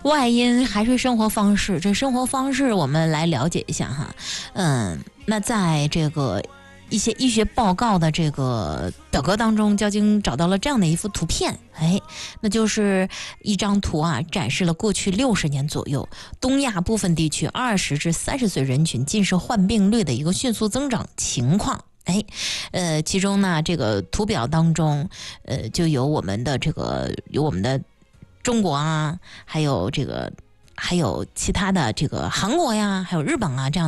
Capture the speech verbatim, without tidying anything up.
外因还是生活方式，这生活方式我们来了解一下哈。嗯，那在这个一些医学报告的这个表格当中，交警找到了这样的一幅图片，哎，那就是一张图啊，展示了过去六十年左右东亚部分地区二十至三十岁人群近视患病率的一个迅速增长情况。哎，呃，其中呢，这个图表当中，呃，就有我们的这个有我们的中国啊，还有这个还有其他的这个韩国呀，还有日本啊这样。